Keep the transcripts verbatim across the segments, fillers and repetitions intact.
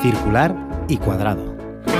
circular y cuadrado.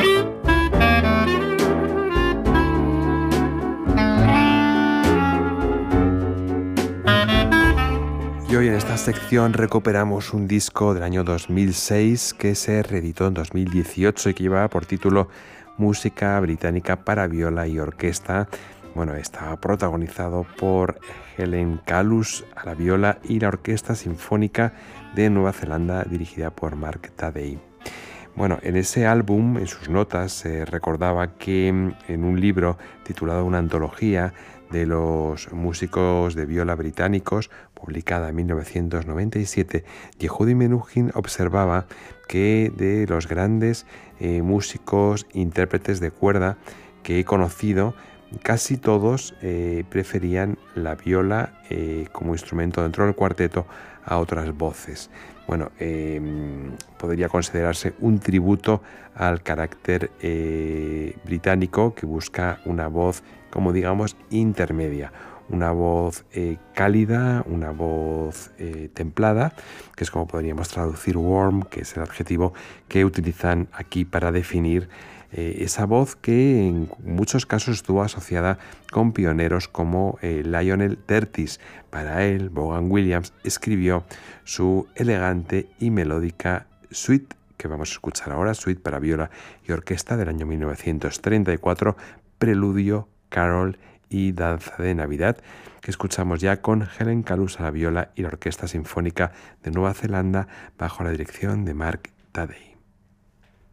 Y hoy en esta sección recuperamos un disco del año dos mil seis que se reeditó en dos mil dieciocho y que lleva por título Música británica para viola y orquesta. Bueno, está protagonizado por Helen Kalus a la viola y la Orquesta Sinfónica de Nueva Zelanda dirigida por Mark Taddei. Bueno, en ese álbum, en sus notas, se eh, recordaba que en un libro titulado Una antología de los músicos de viola británicos, publicada en mil novecientos noventa y siete, Yehudi Menuhin observaba que de los grandes eh, músicos, intérpretes de cuerda que he conocido, casi todos eh, preferían la viola eh, como instrumento dentro del cuarteto a otras voces. Bueno, eh, podría considerarse un tributo al carácter eh, británico que busca una voz, como digamos, intermedia. Una voz eh, cálida, una voz eh, templada, que es como podríamos traducir warm, que es el adjetivo que utilizan aquí para definir eh, esa voz que en muchos casos estuvo asociada con pioneros como eh, Lionel Curtis. Para él, Vaughan Williams escribió su elegante y melódica suite, que vamos a escuchar ahora, suite para viola y orquesta del año mil novecientos treinta y cuatro, Preludio, Carol y Danza de Navidad, que escuchamos ya con Helen Kalus a la viola y la Orquesta Sinfónica de Nueva Zelanda bajo la dirección de Mark Taddei.